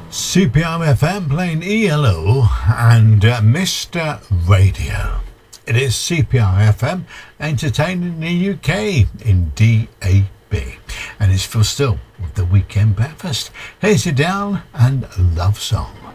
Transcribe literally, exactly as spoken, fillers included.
C P R F M playing E L O and uh, Mister Radio. It is C P R F M entertaining the U K in D A B. And it's Phil Still with the Weekend Breakfast. Here's your down and love song.